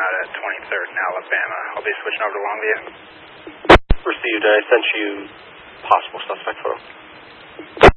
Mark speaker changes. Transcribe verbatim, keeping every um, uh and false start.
Speaker 1: out at twenty-third in Alabama. I'll be switching over to Longview.
Speaker 2: Received. I sent you possible suspect photo.